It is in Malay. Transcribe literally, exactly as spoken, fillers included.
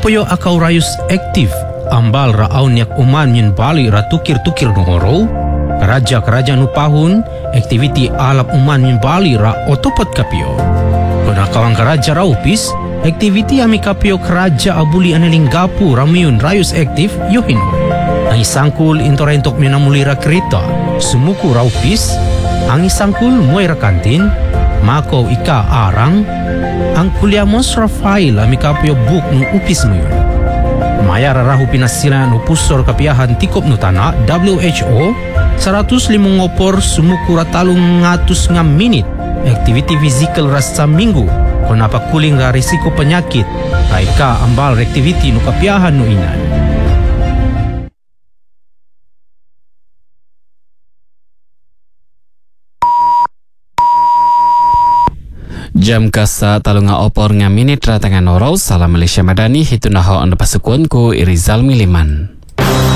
kapoyo akaw rayos active ambal raaw niyak uman yun bali ra tukir-tukir no oro. Karaja-karaja no pahun, activity alap uman yun bali ra otopat kapiyo. Kung nakawang karaja ra upis, activity ami kapiyo karaja abuli analinggapu ramiyun rayos active yohino. Ang isangkul intorentok mi namulira krita, sumuku ra upis, ang isangkul muay ra kantin, mako ika arang, ang kulyamos Rafael ami kapiyo book no upis mo yun. Maya rarahu pinasilan no pusor kapiyahan tikop no tana W H O seratus limang opor sumukura talong ngatus nga minit activity physical ras sa minggu kung napakuling ra risiko penyakit kay ka ambal activity no kapiyahan no inan. Jam kasa talunga opor nga minit ratangan oro salam Malaysia Madani hitu naho anda pasukuan ko Irizal Miliman.